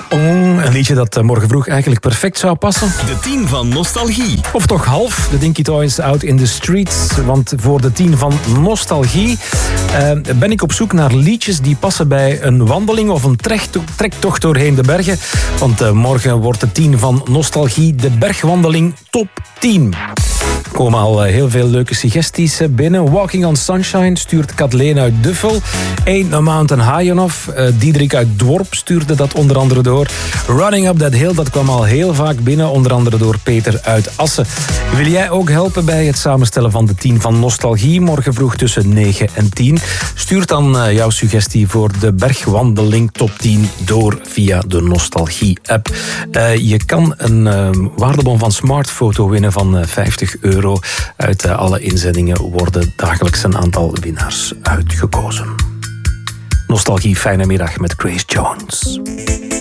Een liedje dat morgen vroeg eigenlijk perfect zou passen. De 10 van Nostalgie. Of toch half, de Dinky Toys Out in the Streets. Want voor de 10 van Nostalgie ben ik op zoek naar liedjes die passen bij een wandeling of een trektocht doorheen de bergen. Want morgen wordt de 10 van Nostalgie de bergwandeling top 10. Er komen al heel veel leuke suggesties binnen. Walking on Sunshine stuurt Kathleen uit Duffel. Ain't No Mountain High Enough. Diederik uit Dworp stuurde dat onder andere door. Running Up That Hill, dat kwam al heel vaak binnen. Onder andere door Peter uit Assen. Wil jij ook helpen bij het samenstellen van de 10 van Nostalgie? Morgen vroeg tussen 9 en 10. Stuur dan jouw suggestie voor de bergwandeling top 10 door via de Nostalgie-app. Je kan een waardebon van Smartfoto winnen van €50. Uit alle inzendingen worden dagelijks een aantal winnaars uitgekozen. Nostalgie, fijne middag met Grace Jones.